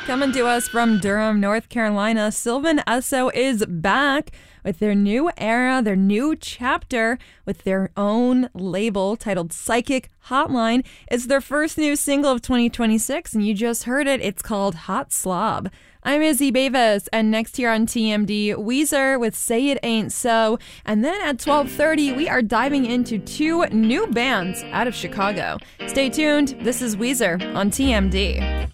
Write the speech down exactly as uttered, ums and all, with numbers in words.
Coming to us from Durham, North Carolina, Sylvan Esso is back with their new era, their new chapter with their own label titled Psychic Hotline. It's their first new single of twenty twenty-six, and you just heard it. It's called Hot Slob. I'm Izzy Bevis, and next here on T M D, Weezer with Say It Ain't So. And then at twelve thirty, we are diving into two new bands out of Chicago. Stay tuned. This is Weezer on T M D.